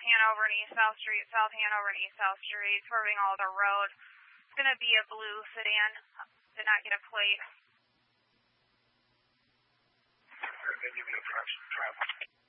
Hanover and East South Street, South Hanover and East South Street, swerving all the road. It's going to be a blue sedan. Did not get a plate. Then you can approach travel.